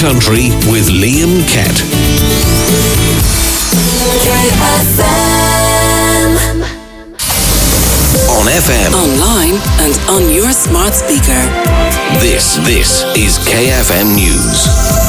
Country with Liam Kett. On FM, online and on your smart speaker. This is KFM News.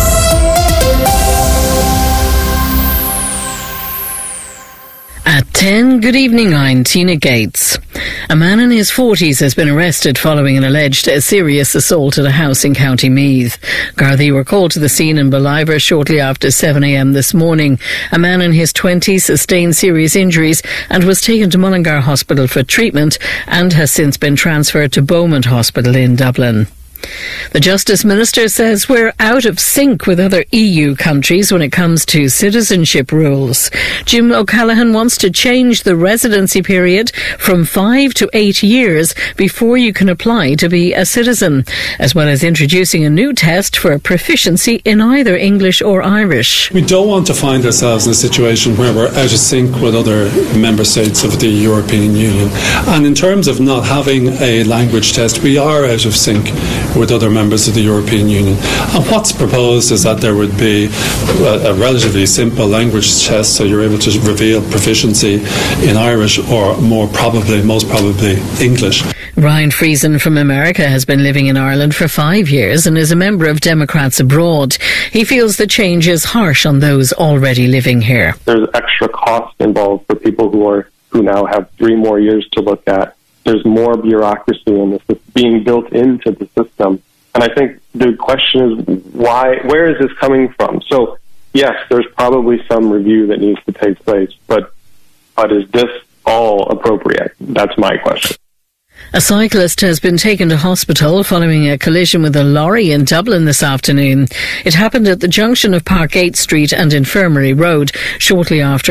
At 10, good evening, I'm Tina Gates. A man in his 40s has been arrested following an alleged serious assault at a house in County Meath. Gardaí were called to the scene in Ballivor shortly after 7 a.m. this morning. A man in his 20s sustained serious injuries and was taken to Mullingar Hospital for treatment and has since been transferred to Beaumont Hospital in Dublin. The Justice Minister says we're out of sync with other EU countries when it comes to citizenship rules. Jim O'Callaghan wants to change the residency period from 5 to 8 years before you can apply to be a citizen, as well as introducing a new test for proficiency in either English or Irish. We don't want to find ourselves in a situation where we're out of sync with other member states of the European Union. And in terms of not having a language test, we are out of sync with other members of the European Union. And what's proposed is that there would be a relatively simple language test, so you're able to reveal proficiency in Irish or most probably English. Ryan Friesen from America has been living in Ireland for 5 years and is a member of Democrats Abroad. He feels the change is harsh on those already living here. There's extra cost involved for people who now have 3 more years to look at. There's more bureaucracy in this that's being built into the system. And I think the question is, where is this coming from? So, yes, there's probably some review that needs to take place, but is this all appropriate? That's my question. A cyclist has been taken to hospital following a collision with a lorry in Dublin this afternoon. It happened at the junction of Parkgate Street and Infirmary Road shortly after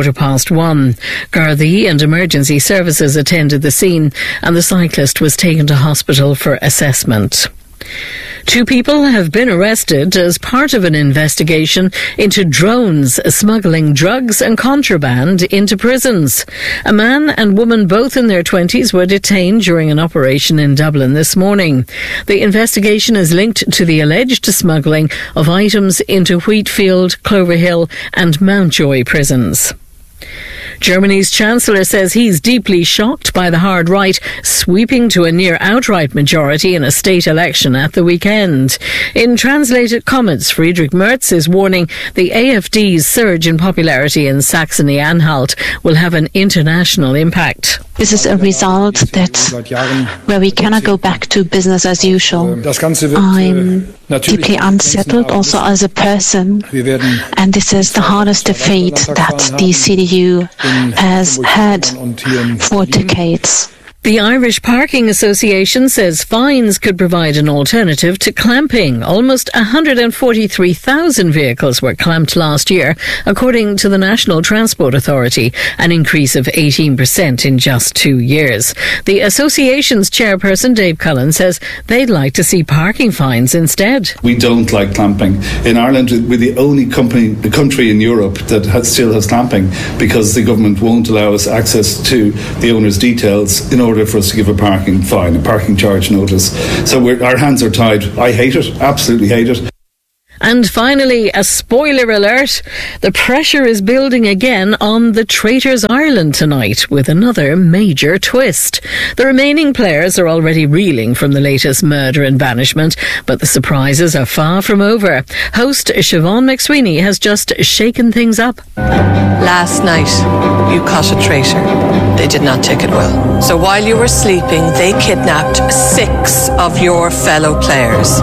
1:15. Gardaí and emergency services attended the scene and the cyclist was taken to hospital for assessment. 2 people have been arrested as part of an investigation into drones smuggling drugs and contraband into prisons. A man and woman, both in their 20s, were detained during an operation in Dublin this morning. The investigation is linked to the alleged smuggling of items into Wheatfield, Cloverhill and Mountjoy prisons. Germany's Chancellor says he's deeply shocked by the hard right sweeping to a near outright majority in a state election at the weekend. In translated comments, Friedrich Merz is warning the AfD's surge in popularity in Saxony-Anhalt will have an international impact. This is a result where we cannot go back to business as usual. I'm deeply unsettled also as a person, and this is the hardest defeat that the CDU has had for decades. The Irish Parking Association says fines could provide an alternative to clamping. Almost 143,000 vehicles were clamped last year, according to the National Transport Authority, an increase of 18% in just 2 years. The association's chairperson, Dave Cullen, says they'd like to see parking fines instead. We don't like clamping. In Ireland, we're the only country in Europe that still has clamping because the government won't allow us access to the owner's details in order for us to give a parking fine, a parking charge notice. So our hands are tied. I hate it, absolutely hate it. And finally, a spoiler alert. The pressure is building again on the Traitors Ireland tonight with another major twist. The remaining players are already reeling from the latest murder and banishment, but the surprises are far from over. Host Siobhan McSweeney has just shaken things up. Last night, you caught a traitor. They did not take it well. So while you were sleeping, they kidnapped 6 of your fellow players.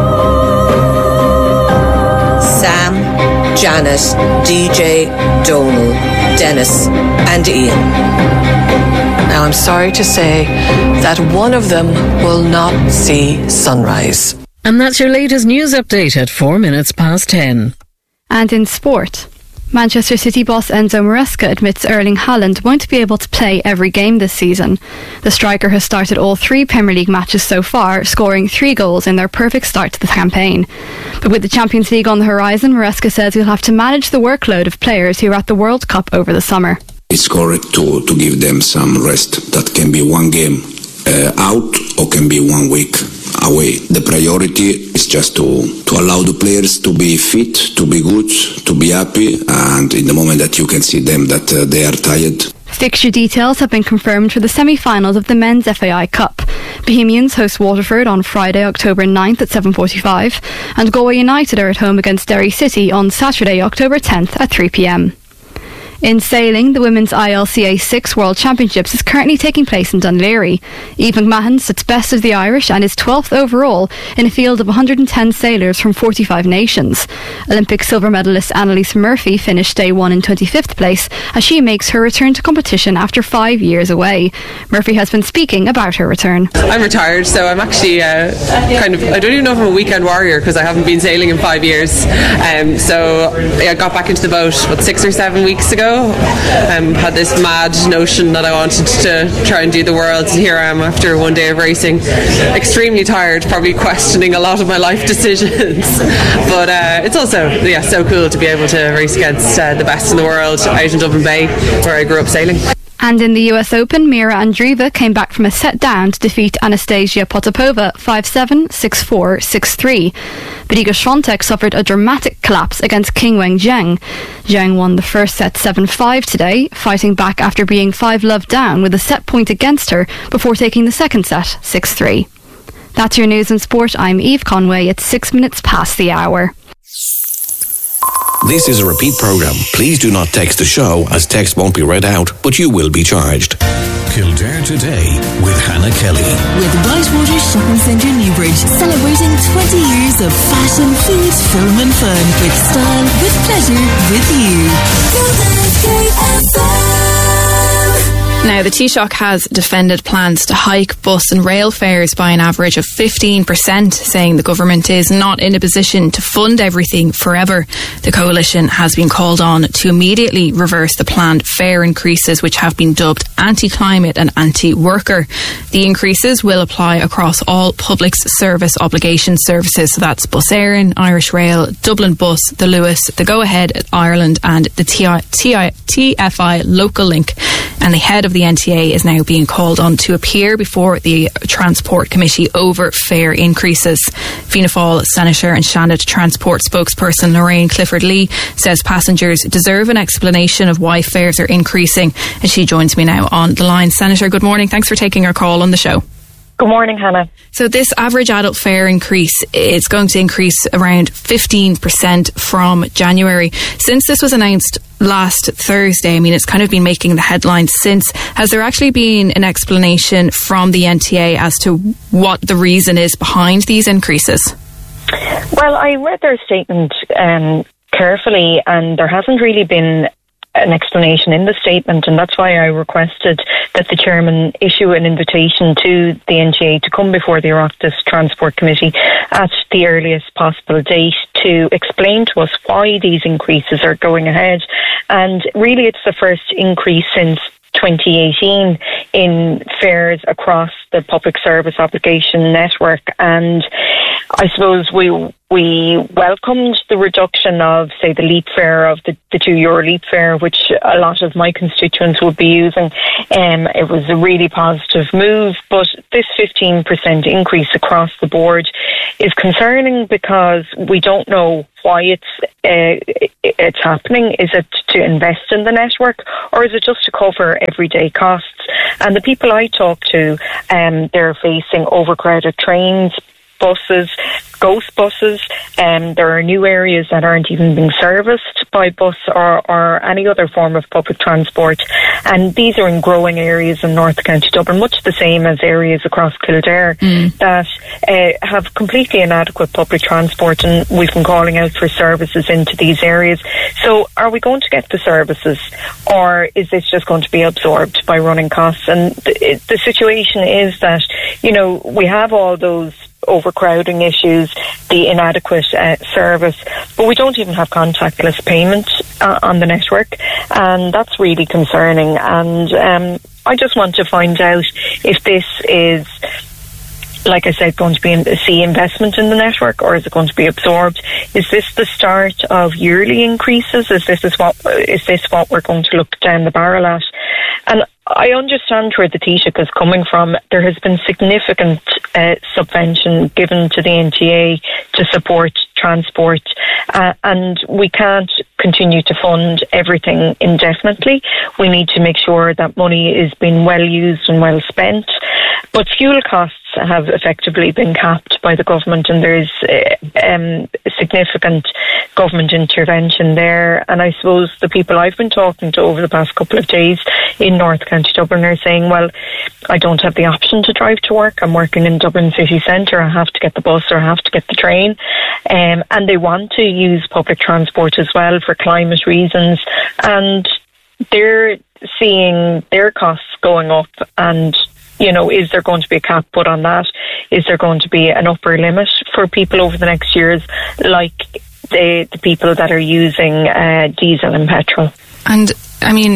Sam, Janet, DJ, Donal, Dennis and Ian. Now I'm sorry to say that one of them will not see sunrise. And that's your latest news update at 10:04. And in sport, Manchester City boss Enzo Maresca admits Erling Haaland won't be able to play every game this season. The striker has started all 3 Premier League matches so far, scoring 3 goals in their perfect start to the campaign. But with the Champions League on the horizon, Maresca says he'll have to manage the workload of players who are at the World Cup over the summer. It's correct to give them some rest. That can be 1 game out or can be 1 week away. The priority is just to allow the players to be fit, to be good, to be happy, and in the moment that you can see them that they are tired. Fixture details have been confirmed for the semi-finals of the Men's FAI Cup. Bohemians host Waterford on Friday, October 9th at 7:45, and Galway United are at home against Derry City on Saturday, October 10th at 3 p.m. In sailing, the Women's ILCA 6 World Championships is currently taking place in Dún Laoghaire. Eve McMahon sits best of the Irish and is 12th overall in a field of 110 sailors from 45 nations. Olympic silver medalist Annalise Murphy finished day one in 25th place as she makes her return to competition after 5 years away. Murphy has been speaking about her return. I'm retired, so I'm actually I don't even know if I'm a weekend warrior because I haven't been sailing in 5 years. So I got back into the boat 6 or 7 weeks ago. Had this mad notion that I wanted to try and do the world, and here I am after 1 day of racing, extremely tired, probably questioning a lot of my life decisions, but it's also so cool to be able to race against the best in the world out in Dublin Bay where I grew up sailing. And in the US Open, Mira Andreeva came back from a set down to defeat Anastasia Potapova 5-7, 6-4, 6-3. But Iga Świątek suffered a dramatic collapse against Qinwen Zheng. Zheng won the first set 7-5 today, fighting back after being 5-love down with a set point against her before taking the second set 6-3. That's your news and sport. I'm Eve Conway. It's 6 minutes past the hour. This is a repeat program. Please do not text the show, as text won't be read out, but you will be charged. Kildare Today with Hannah Kelly. With Whitewater Shopping Centre Newbridge, celebrating 20 years of fashion, food, film and fun. With style, with pleasure, with you. Now, the Taoiseach has defended plans to hike bus and rail fares by an average of 15%, saying the government is not in a position to fund everything forever. The coalition has been called on to immediately reverse the planned fare increases, which have been dubbed anti-climate and anti-worker. The increases will apply across all public service obligation services, so that's Bus Éireann, Irish Rail, Dublin Bus, the Luas, the Go Ahead Ireland and the TFI Local Link. And the head of the NTA is now being called on to appear before the Transport Committee over fare increases. Fianna Fáil Senator and Shannon Transport spokesperson Lorraine Clifford-Lee says passengers deserve an explanation of why fares are increasing, and she joins me now on the line. Senator, good morning. Thanks for taking our call on the show. Good morning, Hannah. So this average adult fare increase is going to increase around 15% from January. Since this was announced last Thursday, I mean, it's kind of been making the headlines since. Has there actually been an explanation from the NTA as to what the reason is behind these increases? Well, I read their statement carefully, and there hasn't really been an explanation in the statement, and that's why I requested that the chairman issue an invitation to the NTA to come before the Oireachtas Transport Committee at the earliest possible date to explain to us why these increases are going ahead. And really, it's the first increase since 2018 in fares across the public service obligation network, and I suppose we welcomed the reduction of, say, the leap fare of the €2 leap fare, which a lot of my constituents would be using. It was a really positive move, but this 15% increase across the board is concerning because we don't know why it's happening. Is it to invest in the network, or is it just to cover everyday costs? And the people I talk to, they're facing overcrowded trains, buses, ghost buses. There are new areas that aren't even being serviced by bus or any other form of public transport. And these are in growing areas in North County Dublin, much the same as areas across Kildare that have completely inadequate public transport, and we've been calling out for services into these areas. So are we going to get the services, or is this just going to be absorbed by running costs? And the situation is that, you know, we have all those overcrowding issues, the inadequate service, but we don't even have contactless payment on the network, and that's really concerning. And I just want to find out if this is, like I said, going to be see investment in the network, or is it going to be absorbed? Is this the start of yearly increases? Is this what we're going to look down the barrel at? And I understand where the Taoiseach is coming from. There has been significant subvention given to the NTA to support transport, and we can't continue to fund everything indefinitely. We need to make sure that money is being well used and well spent. But fuel costs have effectively been capped by the government, and there's significant government intervention there. And I suppose the people I've been talking to over the past couple of days in North County Dublin are saying, well, I don't have the option to drive to work. I'm working in Dublin city centre. I have to get the bus or I have to get the train. And they want to use public transport as well for climate reasons. And they're seeing their costs going up, and is there going to be a cap put on that? Is there going to be an upper limit for people over the next years, like the people that are using diesel and petrol? And I mean,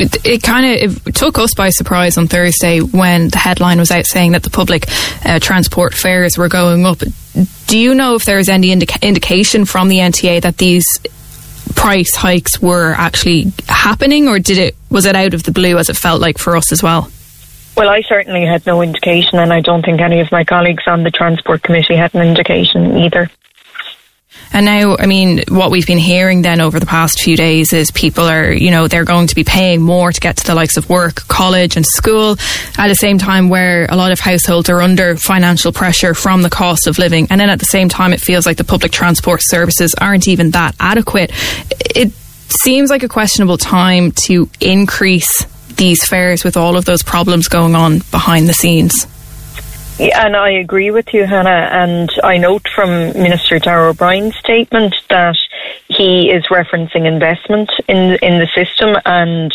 it took us by surprise on Thursday when the headline was out saying that the public transport fares were going up. Do you know if there is any indication from the NTA that these price hikes were actually happening, or was it out of the blue, as it felt like for us as well? Well, I certainly had no indication, and I don't think any of my colleagues on the Transport Committee had an indication either. And now, I mean, what we've been hearing then over the past few days is people are, they're going to be paying more to get to the likes of work, college and school, at the same time where a lot of households are under financial pressure from the cost of living. And then at the same time, it feels like the public transport services aren't even that adequate. It seems like a questionable time to increase these fares with all of those problems going on behind the scenes. Yeah, and I agree with you, Hannah, and I note from Minister Darragh O'Brien's statement that he is referencing investment in the system, and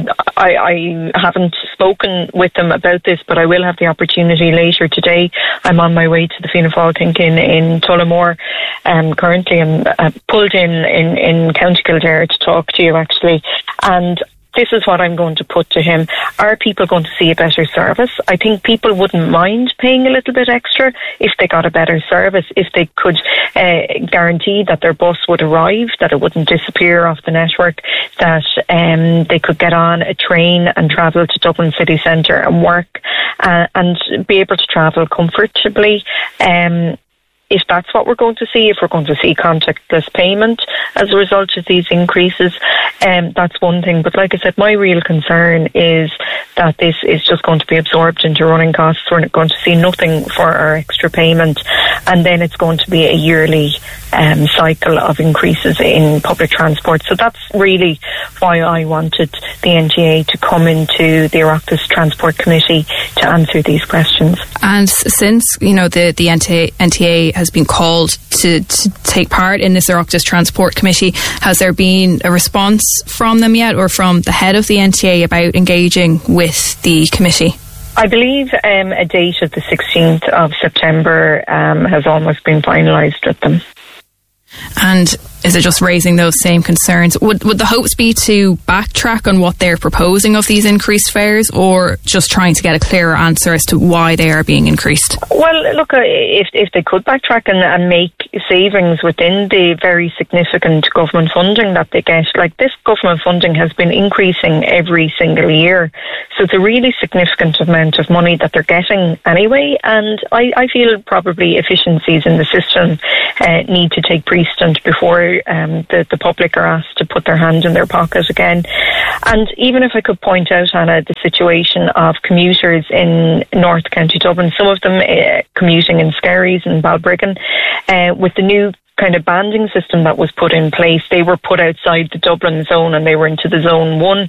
I haven't spoken with them about this, but I will have the opportunity later today. I'm on my way to the Fianna Fáil Think in Tullamore. Currently I'm pulled in County Kildare to talk to you, actually, and this is what I'm going to put to him. Are people going to see a better service? I think people wouldn't mind paying a little bit extra if they got a better service, if they could guarantee that their bus would arrive, that it wouldn't disappear off the network, that they could get on a train and travel to Dublin city centre and work and be able to travel comfortably. If that's what we're going to see, if we're going to see contactless payment as a result of these increases, that's one thing. But like I said, my real concern is that this is just going to be absorbed into running costs. We're going to see nothing for our extra payment, and then it's going to be a yearly cycle of increases in public transport. So that's really why I wanted the NTA to come into the Oireachtas Transport Committee to answer these questions. And since, the NTA has been called to take part in this Oireachtas Transport Committee, has there been a response from them yet, or from the head of the NTA about engaging with the committee? I believe a date of the 16th of September has almost been finalised with them. And is it just raising those same concerns? Would the hopes be to backtrack on what they're proposing of these increased fares, or just trying to get a clearer answer as to why they are being increased? Well, look, if they could backtrack and make savings within the very significant government funding that they get, like this government funding has been increasing every single year. So it's a really significant amount of money that they're getting anyway. And I feel probably efficiencies in the system need to take precedent before the public are asked to put their hand in their pocket again. And even if I could point out, Hannah, the situation of commuters in North County Dublin, some of them commuting in Skerries and Balbriggan, with the new kind of banding system that was put in place, they were put outside the Dublin zone and they were into the zone 1